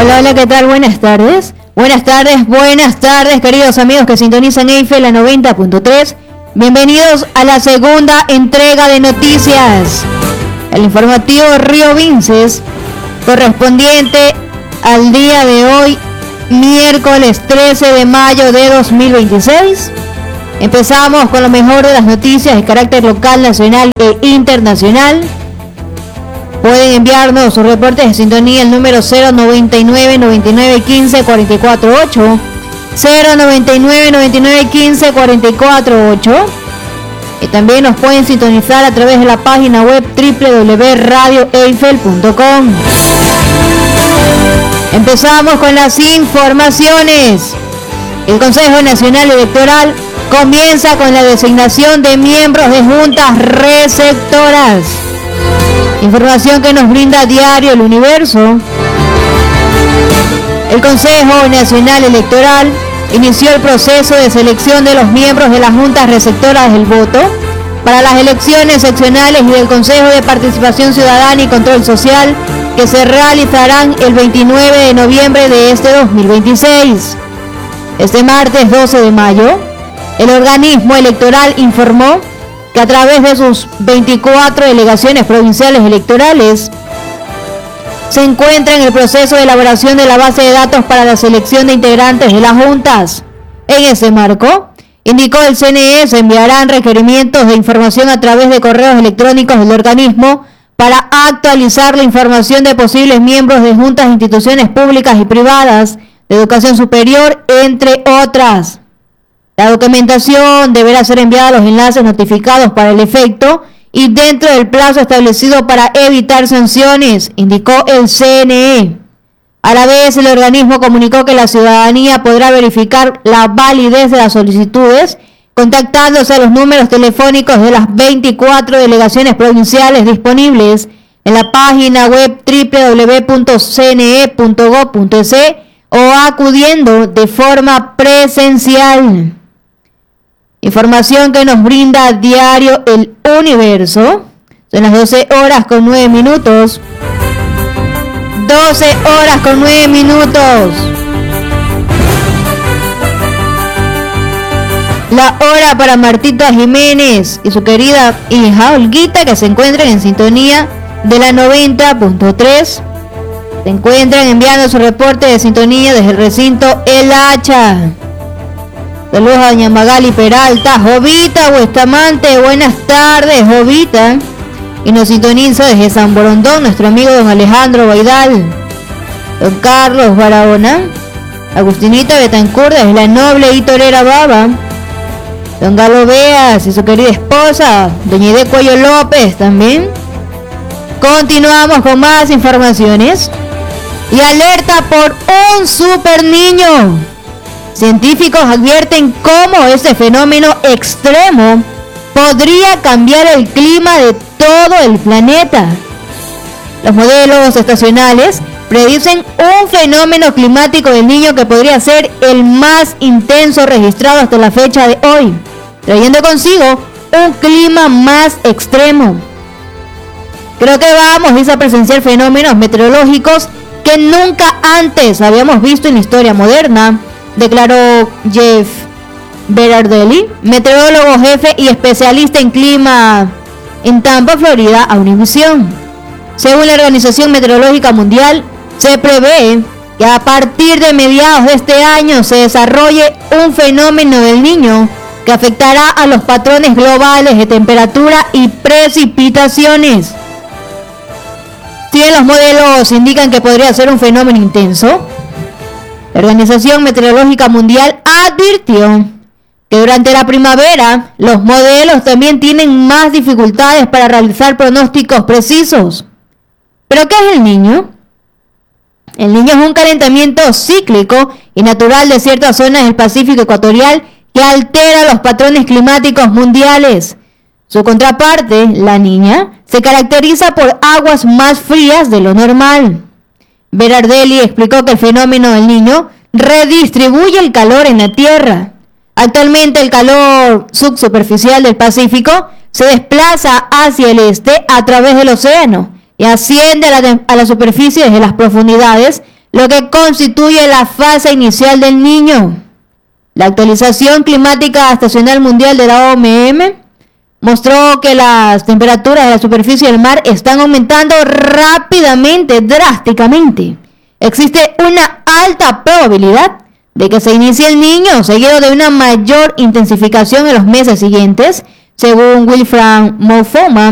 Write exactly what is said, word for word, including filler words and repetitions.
Hola, hola, ¿qué tal? Buenas tardes. Buenas tardes, buenas tardes, queridos amigos que sintonizan Eiffel a noventa punto tres. Bienvenidos a la segunda entrega de noticias. El informativo Río Vinces, correspondiente al día de hoy, miércoles trece de mayo de dos mil veintiséis. Empezamos con lo mejor de las noticias de carácter local, nacional e internacional. Pueden enviarnos sus reportes de sintonía al número cero noventa y nueve, noventa y nueve, quince, cuarenta y cuatro ocho, cero noventa y nueve, noventa y nueve, quince, cuarenta y cuatro ocho. Y también nos pueden sintonizar a través de la página web doble u doble u doble u punto radio eiffel punto com. Empezamos con las informaciones. El Consejo Nacional Electoral comienza con la designación de miembros de juntas receptoras. Información que nos brinda Diario El Universo. El Consejo Nacional Electoral inició el proceso de selección de los miembros de las juntas receptoras del voto para las elecciones seccionales y del Consejo de Participación Ciudadana y Control Social, que se realizarán el veintinueve de noviembre de este dos mil veintiséis. Este martes doce de mayo, el organismo electoral informó que a través de sus veinticuatro delegaciones provinciales electorales se encuentra en el proceso de elaboración de la base de datos para la selección de integrantes de las juntas. En ese marco, indicó el C N E, se enviarán requerimientos de información a través de correos electrónicos del organismo para actualizar la información de posibles miembros de juntas de instituciones públicas y privadas de educación superior, entre otras. La documentación deberá ser enviada a los enlaces notificados para el efecto y dentro del plazo establecido para evitar sanciones, indicó el C N E. A la vez, el organismo comunicó que la ciudadanía podrá verificar la validez de las solicitudes contactándose a los números telefónicos de las veinticuatro delegaciones provinciales disponibles en la página web doble u doble u doble u punto c n e punto gob punto e s o acudiendo de forma presencial. Información que nos brinda Diario El Universo. Son las doce horas con nueve minutos. doce horas con nueve minutos. La hora para Martita Jiménez y su querida hija Olguita, que se encuentran en sintonía de la noventa punto tres. Se encuentran enviando su reporte de sintonía desde el recinto El Hacha. Saludos a doña Magali Peralta. Jovita Bustamante, buenas tardes, Jovita. Y nos sintoniza desde San Borondón nuestro amigo don Alejandro Baidal. Don Carlos Barahona. Agustinita Betancourt desde la noble y torera Baba. Don Galo Beas y su querida esposa, doña Ide Cuello López también. Continuamos con más informaciones. Y alerta por un super niño. Científicos advierten cómo ese fenómeno extremo podría cambiar el clima de todo el planeta. Los modelos estacionales predicen un fenómeno climático del niño que podría ser el más intenso registrado hasta la fecha de hoy, trayendo consigo un clima más extremo. Creo que vamos a presenciar fenómenos meteorológicos que nunca antes habíamos visto en la historia moderna, declaró Jeff Berardelli, meteorólogo jefe y especialista en clima en Tampa, Florida, a Univisión. Según la Organización Meteorológica Mundial, se prevé que a partir de mediados de este año se desarrolle un fenómeno del Niño que afectará a los patrones globales de temperatura y precipitaciones. Si bien los modelos indican que podría ser un fenómeno intenso, la Organización Meteorológica Mundial advirtió que durante la primavera los modelos también tienen más dificultades para realizar pronósticos precisos. ¿Pero qué es el Niño? El Niño es un calentamiento cíclico y natural de ciertas zonas del Pacífico ecuatorial que altera los patrones climáticos mundiales. Su contraparte, la Niña, se caracteriza por aguas más frías de lo normal. Berardelli explicó que el fenómeno del Niño redistribuye el calor en la Tierra. Actualmente el calor subsuperficial del Pacífico se desplaza hacia el este a través del océano y asciende a la, a la superficie desde las profundidades, lo que constituye la fase inicial del Niño. La actualización climática estacional mundial de la O M M mostró que las temperaturas de la superficie del mar están aumentando rápidamente, drásticamente. Existe una alta probabilidad de que se inicie el Niño, seguido de una mayor intensificación en los meses siguientes, según Wilfran Mofoma,